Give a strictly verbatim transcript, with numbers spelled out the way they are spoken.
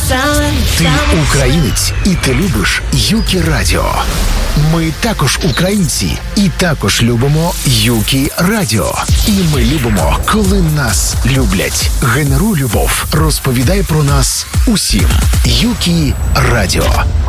Ти українець, і ти любиш Юкі Радіо. Ми також українці, і також любимо Юкі Радіо. І ми любимо, коли нас люблять. Генеруй любов, розповідай про нас усім. Юкі Радіо.